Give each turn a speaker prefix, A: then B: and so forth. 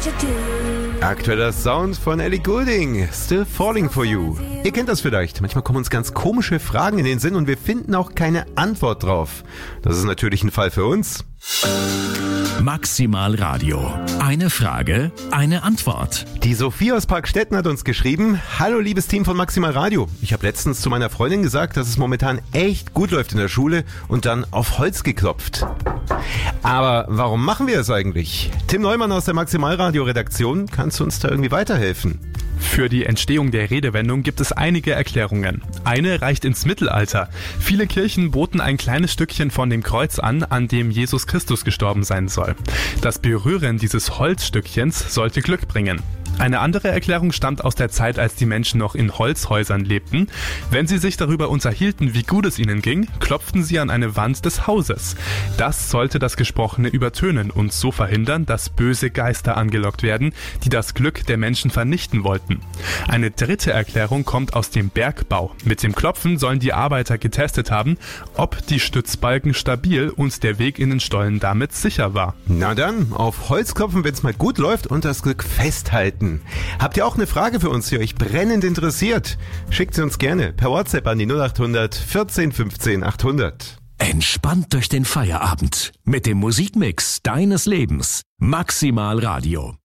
A: Aktueller Sound von Ellie Goulding, Still Falling for You. Ihr kennt das vielleicht. Manchmal kommen uns ganz komische Fragen in den Sinn und wir finden auch keine Antwort drauf. Das ist natürlich ein Fall für uns.
B: Maximal Radio. Eine Frage, eine Antwort.
A: Die Sophie aus Parkstetten hat uns geschrieben: Hallo liebes Team von Maximal Radio. Ich habe letztens zu meiner Freundin gesagt, dass es momentan echt gut läuft in der Schule und dann auf Holz geklopft. Aber warum machen wir es eigentlich? Tim Neumann aus der Maximal Radio Redaktion, kannst du uns da irgendwie weiterhelfen?
C: Für die Entstehung der Redewendung gibt es einige Erklärungen. Eine reicht ins Mittelalter. Viele Kirchen boten ein kleines Stückchen von dem Kreuz an dem Jesus Christus gestorben sein soll. Das Berühren dieses Holzstückchens sollte Glück bringen. Eine andere Erklärung stammt aus der Zeit, als die Menschen noch in Holzhäusern lebten. Wenn sie sich darüber unterhielten, wie gut es ihnen ging, klopften sie an eine Wand des Hauses. Das sollte das Gesprochene übertönen und so verhindern, dass böse Geister angelockt werden, die das Glück der Menschen vernichten wollten. Eine dritte Erklärung kommt aus dem Bergbau. Mit dem Klopfen sollen die Arbeiter getestet haben, ob die Stützbalken stabil und der Weg in den Stollen damit sicher war.
A: Na dann, auf Holz klopfen, wenn es mal gut läuft und das Glück festhalten. Habt ihr auch eine Frage für uns, die euch brennend interessiert? Schickt sie uns gerne per WhatsApp an die 0800 14 15 800.
B: Entspannt durch den Feierabend mit dem Musikmix deines Lebens. Maximal Radio.